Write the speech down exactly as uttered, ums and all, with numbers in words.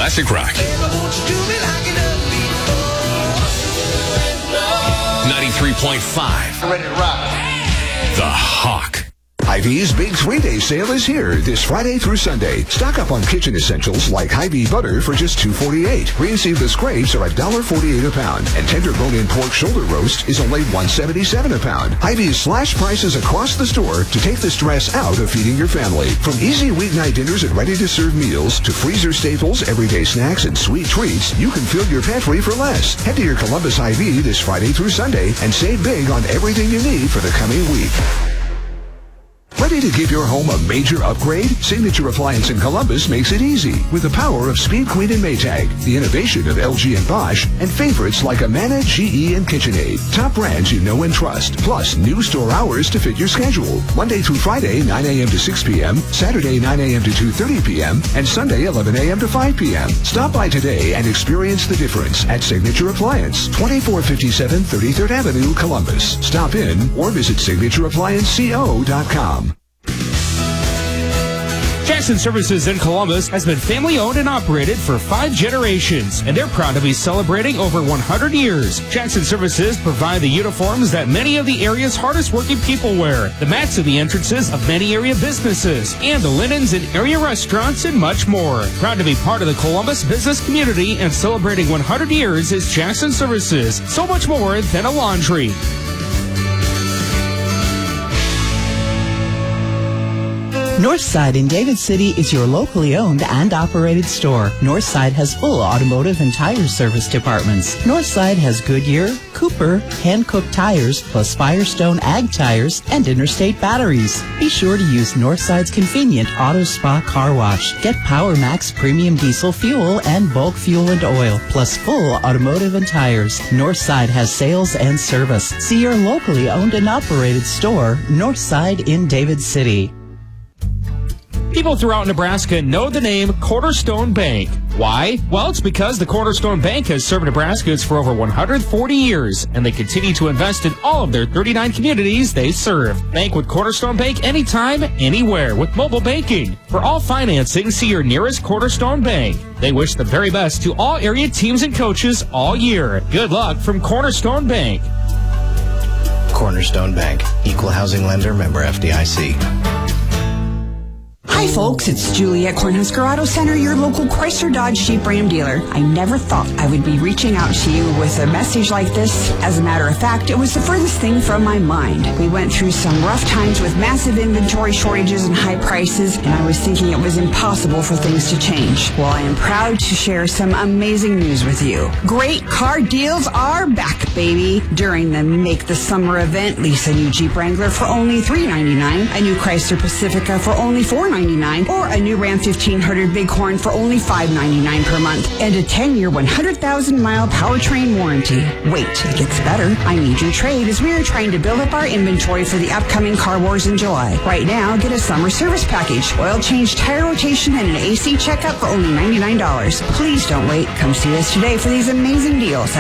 Classic Rock. ninety-three point five. Ready to rock. The Hawk. Hy-Vee's big three-day sale is here this Friday through Sunday. Stock up on kitchen essentials like Hy-Vee butter for just two dollars and forty-eight cents. Green seedless grapes are one dollar and forty-eight cents a pound. And tender bone-in pork shoulder roast is only one dollar and seventy-seven cents a pound. Hy-Vee's slash prices across the store to take the stress out of feeding your family. From easy weeknight dinners and ready-to-serve meals to freezer staples, everyday snacks, and sweet treats, you can fill your pantry for less. Head to your Columbus Hy-Vee this Friday through Sunday and save big on everything you need for the coming week. Ready to give your home a major upgrade? Signature Appliance in Columbus makes it easy with the power of Speed Queen and Maytag, the innovation of L G and Bosch, and favorites like Amana, G E, and KitchenAid. Top brands you know and trust, plus new store hours to fit your schedule. Monday through Friday, nine a.m. to six p.m., Saturday, nine a.m. to two thirty p.m., and Sunday, eleven a.m. to five p.m. Stop by today and experience the difference at Signature Appliance, twenty-four fifty-seven thirty-third Avenue, Columbus. Stop in or visit signature appliance co dot com. Jackson Services in Columbus has been family-owned and operated for five generations, and they're proud to be celebrating over one hundred years. Jackson Services provide the uniforms that many of the area's hardest-working people wear, the mats in the entrances of many area businesses, and the linens in area restaurants, and much more. Proud to be part of the Columbus business community, and celebrating one hundred years is Jackson Services. So much more than a laundry. Northside in David City is your locally owned and operated store. Northside has full automotive and tire service departments. Northside has Goodyear, Cooper, hand-cooked tires, plus Firestone Ag tires and Interstate batteries. Be sure to use Northside's convenient Auto Spa car wash. Get Power Max premium diesel fuel and bulk fuel and oil, plus full automotive and tires. Northside has sales and service. See your locally owned and operated store, Northside in David City. People throughout Nebraska know the name Cornerstone Bank. Why? Well, it's because the Cornerstone Bank has served Nebraskans for over one hundred forty years, and they continue to invest in all of their thirty-nine communities they serve. Bank with Cornerstone Bank anytime, anywhere with mobile banking. For all financing, see your nearest Cornerstone Bank. They wish the very best to all area teams and coaches all year. Good luck from Cornerstone Bank. Cornerstone Bank, equal housing lender, member F D I C. Hi folks, it's Julie at Cornhusker Auto Center, your local Chrysler Dodge Jeep Ram dealer. I never thought I would be reaching out to you with a message like this. As a matter of fact, it was the furthest thing from my mind. We went through some rough times with massive inventory shortages and high prices, and I was thinking it was impossible for things to change. Well, I am proud to share some amazing news with you. Great car deals are back, baby. During the Make the Summer event, lease a new Jeep Wrangler for only three ninety-nine, a new Chrysler Pacifica for only four ninety-nine, or a new Ram fifteen hundred Bighorn for only five ninety-nine per month, and a ten-year, one hundred thousand mile powertrain warranty. Wait, it gets better. I need your trade as we are trying to build up our inventory for the upcoming Car Wars in July. Right now, get a summer service package, oil change, tire rotation, and an A C checkup for only ninety-nine dollars. Please don't wait. Come see us today for these amazing deals.